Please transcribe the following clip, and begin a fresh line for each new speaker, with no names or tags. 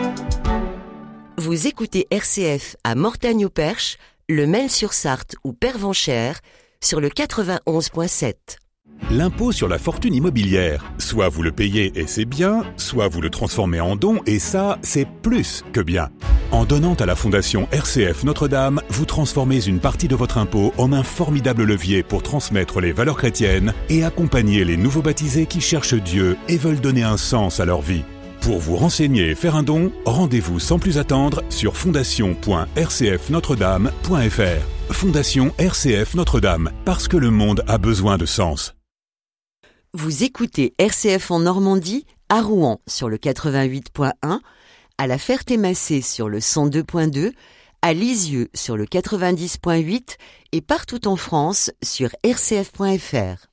Vous écoutez RCF à Mortagne-au-Perche, le Mail-sur-Sarthe ou Pervenchères sur le 91.7.
L'impôt sur la fortune immobilière. Soit vous le payez et c'est bien, soit vous le transformez en don et ça, c'est plus que bien. En donnant à la Fondation RCF Notre-Dame, vous transformez une partie de votre impôt en un formidable levier pour transmettre les valeurs chrétiennes et accompagner les nouveaux baptisés qui cherchent Dieu et veulent donner un sens à leur vie. Pour vous renseigner et faire un don, rendez-vous sans plus attendre sur fondation.rcfnotredame.fr. Fondation RCF Notre-Dame, parce que le monde a besoin de sens.
Vous écoutez RCF en Normandie, à Rouen sur le 88.1, à La Ferté-Macé sur le 102.2, à Lisieux sur le 90.8 et partout en France sur rcf.fr.